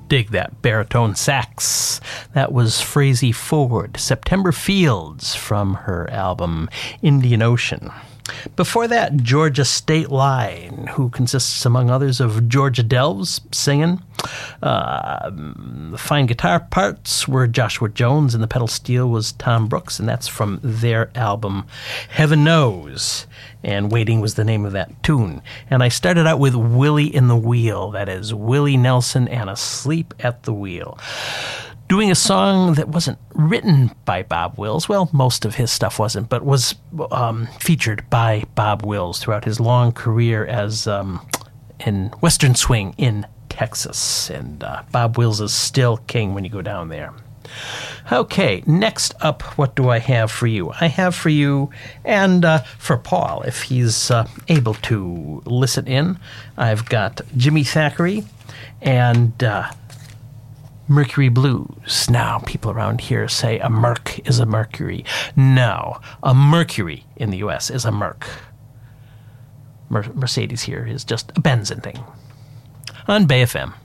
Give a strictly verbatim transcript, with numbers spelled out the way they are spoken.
Dig that baritone sax. That was Frazee Ford, September Fields, from her album Indian Ocean. Before that, Georgia State Line, who consists, among others, of Georgia Delves singing. Uh, the fine guitar parts were Joshua Jones, and the pedal steel was Tom Brooks, and that's from their album Heaven Knows. And Waiting was the name of that tune. And I started out with Willie in the Wheel. That is Willie Nelson and Asleep at the Wheel. Doing a song that wasn't written by Bob Wills. Well, most of his stuff wasn't, but was um, featured by Bob Wills throughout his long career as um, in Western Swing in Texas. And uh, Bob Wills is still king when you go down there. Okay, next up, what do I have for you? I have for you, and uh, for Paul, if he's uh, able to listen in, I've got Jimmy Thackeray and uh, Mercury Blues. Now, people around here say a Merc is a Mercury. No, a Mercury in the U S is a Merc. Mer- Mercedes here is just a Benzin thing. On Bay F M.